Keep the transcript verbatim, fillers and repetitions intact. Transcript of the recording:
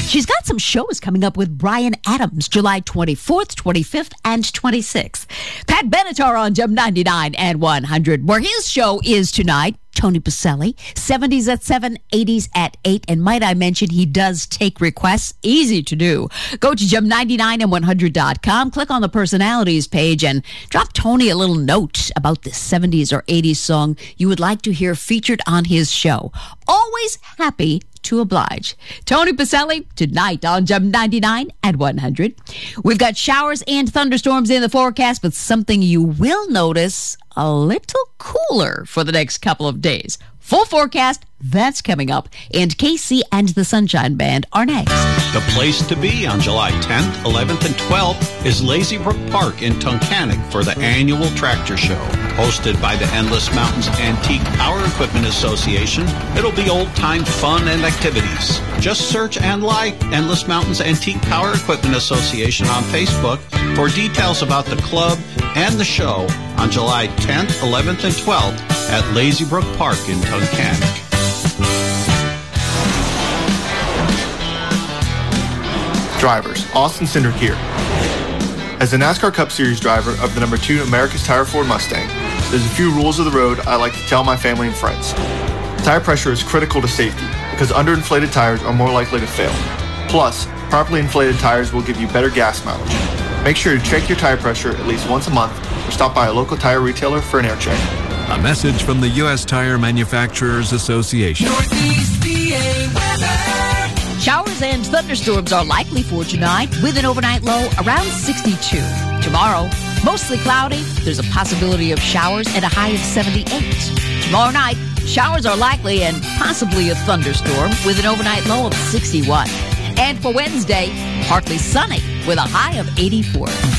She's got some shows coming up with Bryan Adams, July twenty-fourth, twenty-fifth, and twenty-sixth. Pat Benatar on Gem ninety-nine and one hundred, where his show is tonight. Tony Pacelli, seventies at seven, eighties at eight. And might I mention, he does take requests. Easy to do. Go to gem ninety-nine and one hundred dot com, click on the personalities page, and drop Tony a little note about the seventies or eighties song you would like to hear featured on his show. Always happy to oblige. Tony Pacelli tonight on Gem ninety-nine and one hundred. We've got showers and thunderstorms in the forecast, but something you will notice, a little cooler for the next couple of days. Full forecast, that's coming up. And Casey and the Sunshine Band are next. The place to be on July tenth, eleventh, and twelfth is Lazy Brook Park in Tunkhannock for the annual tractor show. Hosted by the Endless Mountains Antique Power Equipment Association, it'll be old-time fun and activities. Just search and like Endless Mountains Antique Power Equipment Association on Facebook for details about the club and the show on July tenth, eleventh, and twelfth at Lazy Brook Park in Tunkhannock. Drivers, Austin Cindric here. As a NASCAR Cup Series driver of the number two America's Tire Ford Mustang, there's a few rules of the road I like to tell my family and friends. Tire pressure is critical to safety because underinflated tires are more likely to fail. Plus, properly inflated tires will give you better gas mileage. Make sure to check your tire pressure at least once a month or stop by a local tire retailer for an air check. A message from the U S Tire Manufacturers Association. Northeast P A weather. Showers and thunderstorms are likely for tonight with an overnight low around sixty-two. Tomorrow, mostly cloudy. There's a possibility of showers at a high of seventy-eight. Tomorrow night, showers are likely and possibly a thunderstorm with an overnight low of sixty-one. And for Wednesday, partly sunny with a high of eighty-four.